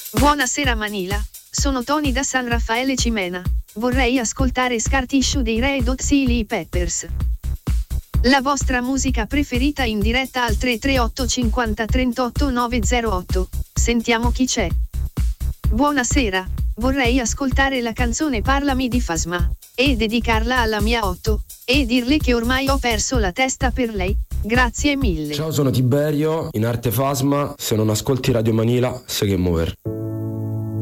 Buonasera Manila, sono Tony da San Raffaele Cimena. Vorrei ascoltare Scar Tissue dei Red Hot Chili Peppers. La vostra musica preferita in diretta al 338 50 38 908. Sentiamo chi c'è. Buonasera, vorrei ascoltare la canzone Parlami di Fasma, e dedicarla alla mia Otto, e dirle che ormai ho perso la testa per lei. Grazie mille. Ciao, sono Tiberio, in arte Fasma. Se non ascolti Radio Manila, sai che muovere.